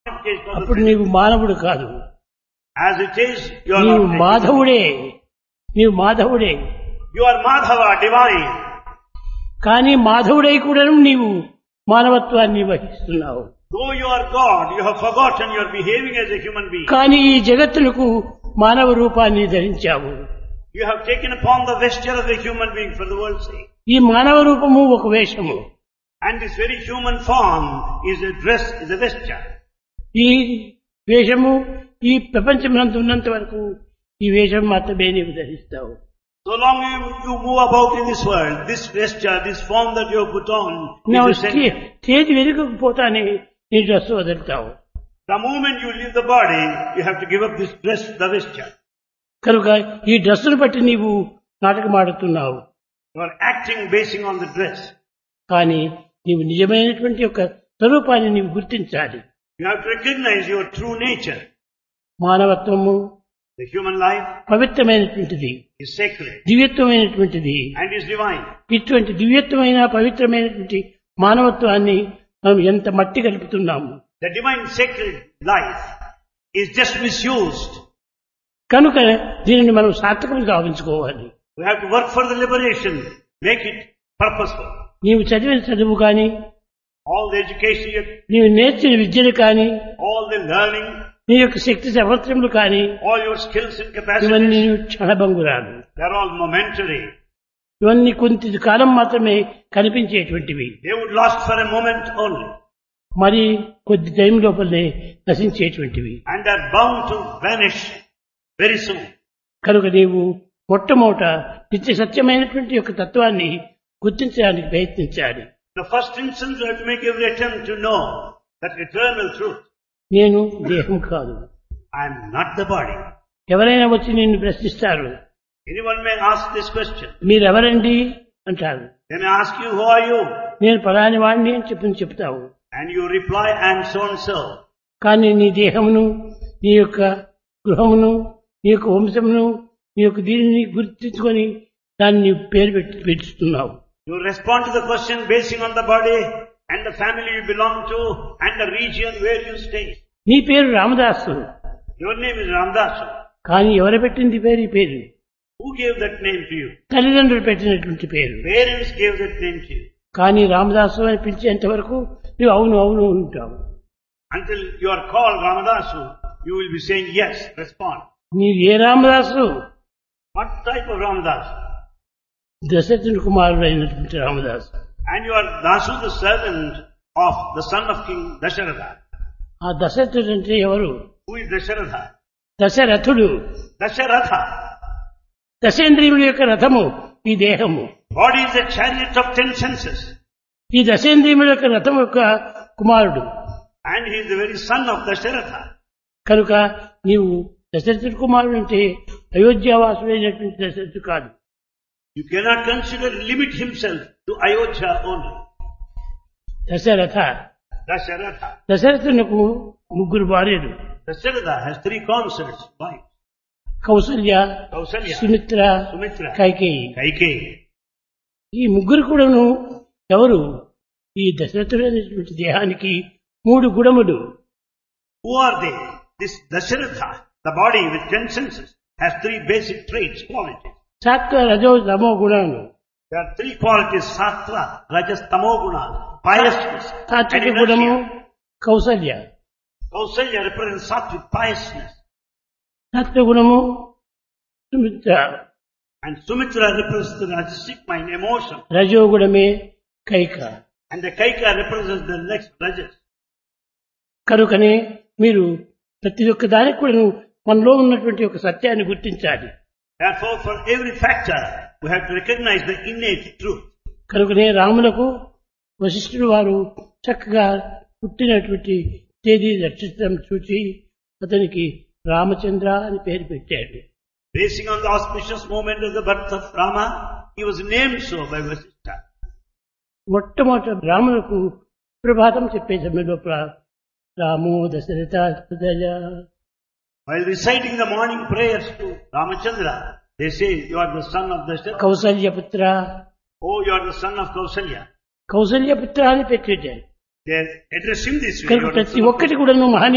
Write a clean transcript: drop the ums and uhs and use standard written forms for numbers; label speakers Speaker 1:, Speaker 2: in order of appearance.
Speaker 1: అప్పుడు నీవు మానవుడు కాదు,
Speaker 2: As it is, you are
Speaker 1: నీవు
Speaker 2: not.
Speaker 1: మాధవుడే. నీవు మాధవుడే.
Speaker 2: You are Madhava, divine.
Speaker 1: కానీ మాధవుడై కూడా నీవు మానవత్వాన్ని వహిస్తున్నావు.
Speaker 2: Though you are God, you have forgotten you are behaving as a human being.
Speaker 1: కానీ ఈ జగత్తులకు మానవ రూపాన్ని ధరించావు.
Speaker 2: You have taken upon the vesture of a human being for the world's sake.
Speaker 1: ఈ మానవ రూపము ఒక వేషము.
Speaker 2: And this very human form is a dress, is a vesture.
Speaker 1: ఈ వేషము ఈ ప్రపంచమునందు ఉన్నంత వరకు ఈ వేషం మాత్రమే నీవు ధరిస్తావు.
Speaker 2: So long you move about in this world, this vesture, this form that you have put on,
Speaker 1: నువ్వు
Speaker 2: is essential.
Speaker 1: స్టేజ్ వెనుకపోతానే నీ dress వదులుతావు.
Speaker 2: The moment you leave the body, you have to give up this dress, the vesture.
Speaker 1: కనుక ఈ డ్రెస్సును బట్టి నీవు నాటకమాడుతున్నావు.
Speaker 2: You are acting basing on the dress.
Speaker 1: కానీ నీవు నిజమైనటువంటి యొక్క స్వరూపాన్ని నీవు గుర్తించాలి.
Speaker 2: You have to recognize your true nature.
Speaker 1: మానవత్వము
Speaker 2: The human life
Speaker 1: పవిత్రమైనటువంటిది,
Speaker 2: is sacred
Speaker 1: దివ్యత్వమైనటువంటిది.
Speaker 2: and is divine.
Speaker 1: ఇటువంటి దివ్యత్వమైన పవిత్రమైనటువంటి మానవత్వాన్ని మనం ఎంత మట్టి కలుపుతున్నాము.
Speaker 2: The divine sacred life is just misused.
Speaker 1: కనుక దీనిని మనం సార్థకంగా గావించుకోవాలి.
Speaker 2: We have to work for the liberation, make it purposeful.
Speaker 1: నీవు చదివిన చదువు కానీ,
Speaker 2: All the education,
Speaker 1: నీవు నేర్చిన విద్యలు కానీ,
Speaker 2: all the learning,
Speaker 1: నీ యొక్క శక్తి సామర్థ్యములు కానీ,
Speaker 2: all your skills and
Speaker 1: ఇవన్నీ
Speaker 2: capacities,
Speaker 1: క్షణభంగురాలు.
Speaker 2: they're all momentary.
Speaker 1: ఇవన్నీ కొంత కాలం మాత్రమే కనిపించేటువంటివి.
Speaker 2: They would last for a moment only.
Speaker 1: మరి కొద్ది టైం లోపలనే నశించేటువంటివి.
Speaker 2: And they're bound to vanish very soon.
Speaker 1: కనుక నీవు మొట్టమొదట నిత్య సత్యమైనటువంటి యొక్క తత్వాన్ని గుర్తించడానికి ప్రయత్నించాలి.
Speaker 2: The first instance, you have to make every attempt to know that eternal truth.
Speaker 1: నేను దేహం కాదు.
Speaker 2: I am not the body.
Speaker 1: ఎవరైనా వచ్చి నిన్ను ప్రశ్నిస్తారు,
Speaker 2: Anyone may ask this question.
Speaker 1: మీరెవరండి అంటారు.
Speaker 2: Then I ask you, who are you?
Speaker 1: నేను పలాని వాడిని అని చెప్తావు.
Speaker 2: And you reply, I am so and so.
Speaker 1: కానీ నీ దేహమును, నీ యొక్క గృహమును, నీ యొక్క వంశమును, నీ యొక్క దీనిని గుర్తించుకొని దాన్ని నీవు పేరు పెట్టుతున్నావు.
Speaker 2: You respond to the question basing on the body and the family you belong to and the region where you stay.
Speaker 1: నీ పేరు Ramadasu.
Speaker 2: Your name is Ramdas.
Speaker 1: కానీ ఎవరు పెట్టింది పేరు? ఈ పేరు
Speaker 2: Who gave that name to you?
Speaker 1: తల్లిదండ్రులు పెట్టినటువంటి పేరు.
Speaker 2: Parents gave that name to you.
Speaker 1: కానీ రామదాసు అని పిలిచేంత వరకు నువ్వు అవును అవును ఉంటావు.
Speaker 2: Until you are called Ramadasu, you will be saying yes, respond.
Speaker 1: నీవు ఏ Ramadasu?
Speaker 2: What type of Ramadas?
Speaker 1: దశరథుని కుమారుడు అయినటువంటి Ramadasu.
Speaker 2: And you are Dasu, the servant of the son of King Dasharatha.
Speaker 1: ఆ దశరథుడు అంటే ఎవరు?
Speaker 2: Who is Dasharatha?
Speaker 1: దశరథుడు.
Speaker 2: Dasharatha.
Speaker 1: దశేంద్రియముల యొక్క రథము ఈ దేహము.
Speaker 2: Body is a chariot of 10 senses.
Speaker 1: ఈ దశేంద్రియముల యొక్క రథం యొక్క కుమారుడు.
Speaker 2: And he is the very son of Dasharatha.
Speaker 1: కనుక నీవు దశరథుడి కుమారుడు అంటే అయోధ్యావాసుడైనటువంటి దశరథుడు కాదు.
Speaker 2: You cannot consider, limit himself to Ayodhya only.
Speaker 1: Dasharatha.
Speaker 2: Dasharatha.
Speaker 1: దశరథునకు ముగ్గురు భార్యలు.
Speaker 2: Dasharatha has 3 consorts. Why?
Speaker 1: Kaushalya,
Speaker 2: Kausalya,
Speaker 1: Sumitra,
Speaker 2: Sumitra,
Speaker 1: Kaikeyi.
Speaker 2: Kaikeyi.
Speaker 1: ఈ ముగ్గురు కూడాను ఎవరు? ఈ దశరథుడైనటువంటి దేహానికి 3 గుణములు.
Speaker 2: Who are they? This Dasharatha, the body with 10 senses, has 3 basic traits, qualities.
Speaker 1: సాత్వ రజో తమో గుణాలు.
Speaker 2: There are 3 qualities: sattva, rajas, tamo guna, piousness, and
Speaker 1: సాత్విక గుణము
Speaker 2: inertia.
Speaker 1: Kaushalya,
Speaker 2: Kausalya represents sattvic piousness,
Speaker 1: సత్వ గుణము Sumitra,
Speaker 2: and Sumitra represents the rajasic mind, emotion,
Speaker 1: రజోగుణమే Kaika.
Speaker 2: and the Kaika represents the next rajas.
Speaker 1: కనుకనే మీరు ప్రతి ఒక్క దానికి కూడా మనలో ఉన్నటువంటి ఒక సత్యాన్ని గుర్తించాలి.
Speaker 2: Therefore, for every factor, we have to recognize the innate truth.
Speaker 1: కనుకనే రాములకు వశిష్ఠుడు వారు చక్కగా పుట్టినటువంటి తేదీ నక్షత్రం చూసి అతనికి రామచంద్ర అని పేరు పెట్టాడు.
Speaker 2: Basing on the auspicious moment of the birth of Rama, he was named so by Vasishtha.
Speaker 1: మొట్టమొదట రాములకు ప్రభాతం చెప్పే సమయంలో రామో దశరథ హృదయ.
Speaker 2: While reciting the morning prayers to Ramachandra, they say, you are the son of Dasharatha.
Speaker 1: కౌసల్యపుత్ర,
Speaker 2: Oh, you are the son of Kausalya.
Speaker 1: కౌసల్యపుత్ర అని పెట్టాడు.
Speaker 2: They address him this way.
Speaker 1: కనుక
Speaker 2: "You are the
Speaker 1: ప్రతి
Speaker 2: son of
Speaker 1: ఒక్కటి కూడా మహనీయ